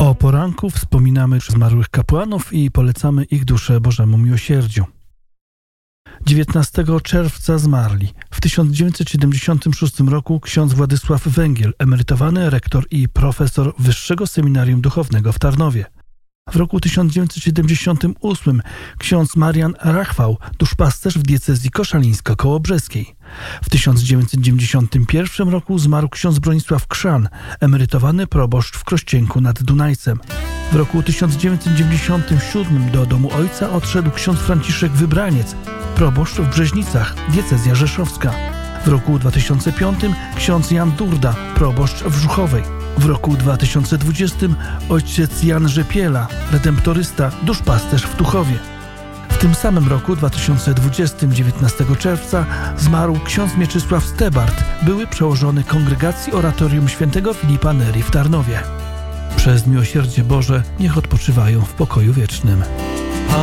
O poranku wspominamy zmarłych kapłanów i polecamy ich duszę Bożemu miłosierdziu. 19 czerwca zmarli w 1976 roku ksiądz Władysław Węgiel, emerytowany rektor i profesor Wyższego Seminarium Duchownego w Tarnowie. W roku 1978 ksiądz Marian Rachwał, duszpasterz w diecezji koszalińsko-kołobrzeskiej. W 1991 roku zmarł ksiądz Bronisław Krzan, emerytowany proboszcz w Krościenku nad Dunajcem. W roku 1997 do domu ojca odszedł ksiądz Franciszek Wybraniec, proboszcz w Brzeźnicach, diecezja rzeszowska. W roku 2005 ksiądz Jan Durda, proboszcz w Żuchowej. W roku 2020 ojciec Jan Rzepiela, redemptorysta, duszpasterz w Tuchowie. W tym samym roku, 2020, 19 czerwca, zmarł ksiądz Mieczysław Stebart, były przełożony Kongregacji Oratorium Świętego Filipa Neri w Tarnowie. Przez miłosierdzie Boże niech odpoczywają w pokoju wiecznym.